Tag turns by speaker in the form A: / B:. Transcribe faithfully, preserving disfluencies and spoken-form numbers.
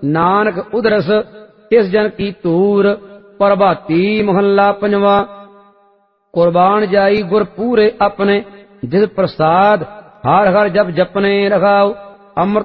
A: ਨਾਨਕ ਉਦਰਸ ਇਸ ਜਨ ਕੀ ਧੂਰ। ਪ੍ਰਭਾਤੀ ਮਹੱਲਾ ਪੰਜਵਾਂ। ਕੁਰਬਾਨ ਜਾਈ ਗੁਰ ਪੂਰੇ ਆਪਣੇ, ਜਿਸ ਪ੍ਰਸਾਦ ਹਰ ਹਰ ਜਪ ਜਪਨੇ ਰਖਾਉ। ਅੰਮ੍ਰਿਤ